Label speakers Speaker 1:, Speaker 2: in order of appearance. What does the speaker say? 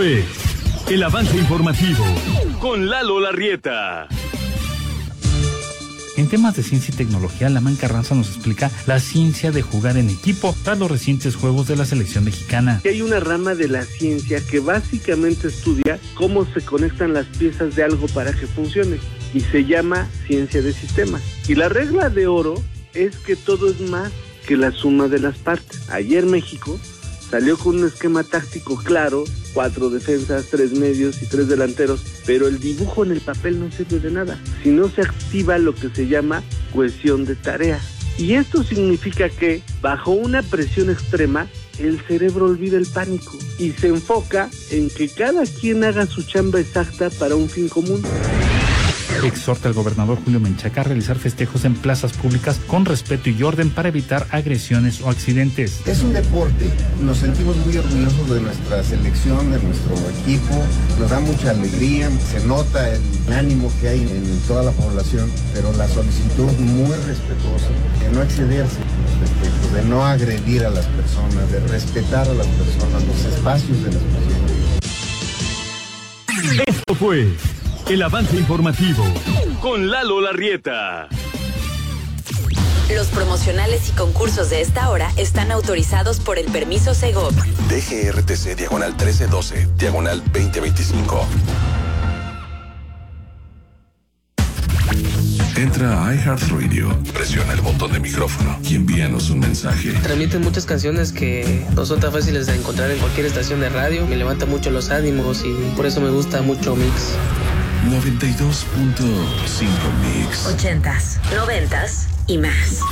Speaker 1: fue el avance informativo con Lalo Larrieta.
Speaker 2: En temas de ciencia y tecnología, Lamán Carranza nos explica la ciencia de jugar en equipo tras los recientes juegos de la selección mexicana.
Speaker 3: Hay una rama de la ciencia que básicamente estudia cómo se conectan las piezas de algo para que funcione y se llama ciencia de sistemas. Y la regla de oro es que todo es más que la suma de las partes. Ayer México salió con un esquema táctico claro, 4 defensas, 3 medios y 3 delanteros, pero el dibujo en el papel no sirve de nada, si no se activa lo que se llama cohesión de tarea. Y esto significa que, bajo una presión extrema, el cerebro olvida el pánico y se enfoca en que cada quien haga su chamba exacta para un fin común.
Speaker 2: Exhorta al gobernador Julio Menchaca a realizar festejos en plazas públicas con respeto y orden para evitar agresiones o accidentes.
Speaker 4: Es un deporte, nos sentimos muy orgullosos de nuestra selección, de nuestro equipo, nos da mucha alegría, se nota el ánimo que hay en toda la población, pero la solicitud muy respetuosa, de no excederse en los festejos, de no agredir a las personas, de respetar a las personas, los espacios de las personas.
Speaker 1: Esto fue el avance informativo con Lalo Larrieta.
Speaker 5: Los promocionales y concursos de esta hora están autorizados por el permiso Segov.
Speaker 6: DGRTC /1312 /2025. Entra a iHeartRadio, presiona el botón de micrófono y envíanos un mensaje.
Speaker 7: Transmiten muchas canciones que no son tan fáciles de encontrar en cualquier estación de radio. Me levanta mucho los ánimos y por eso me gusta mucho Mix.
Speaker 6: 92.5 Mix.
Speaker 5: 80s, 90s y más.